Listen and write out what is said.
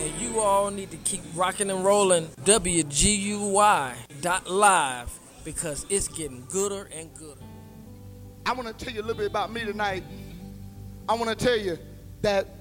And you all need to keep rocking and rolling WGUY.live because it's getting gooder and gooder. I want to tell you a little bit about me tonight. I want to tell you that